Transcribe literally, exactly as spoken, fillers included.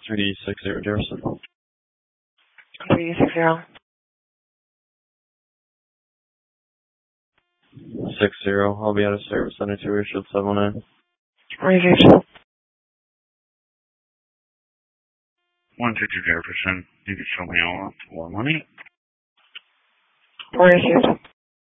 three six zero Jefferson. three six zero. Six zero. I'll be out of service on a two shield seven nine. Received. One two two Jefferson. You can show me all more money. Received.